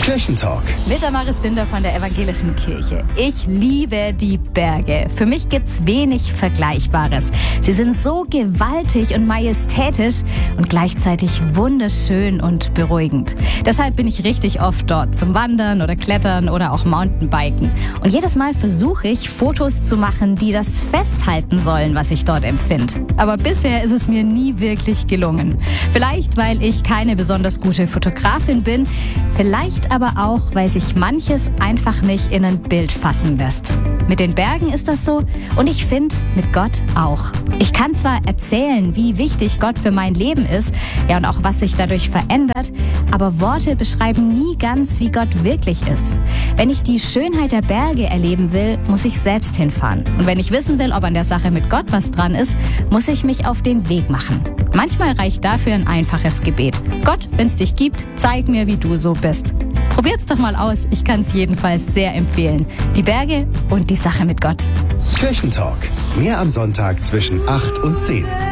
Kirchentalk. Mit Damaris Binder von der Evangelischen Kirche. Ich liebe die Berge. Für mich gibt's wenig Vergleichbares. Sie sind so gewaltig und majestätisch und gleichzeitig wunderschön und beruhigend. Deshalb bin ich richtig oft dort zum Wandern oder Klettern oder auch Mountainbiken. Und jedes Mal versuche ich, Fotos zu machen, die das festhalten sollen, was ich dort empfinde. Aber bisher ist es mir nie wirklich gelungen. Vielleicht, weil ich keine besonders gute Fotografin bin, vielleicht aber auch, weil sich manches einfach nicht in ein Bild fassen lässt. Mit den Bergen ist das so und ich finde, mit Gott auch. Ich kann zwar erzählen, wie wichtig Gott für mein Leben ist, ja und auch was sich dadurch verändert, aber Worte beschreiben nie ganz, wie Gott wirklich ist. Wenn ich die Schönheit der Berge erleben will, muss ich selbst hinfahren. Und wenn ich wissen will, ob an der Sache mit Gott was dran ist, muss ich mich auf den Weg machen. Manchmal reicht dafür ein einfaches Gebet. Gott, wenn's dich gibt, zeig mir, wie du so bist. Probiert's doch mal aus. Ich kann's jedenfalls sehr empfehlen. Die Berge und die Sache mit Gott. Kirchentalk. Mehr am Sonntag zwischen 8 und 10.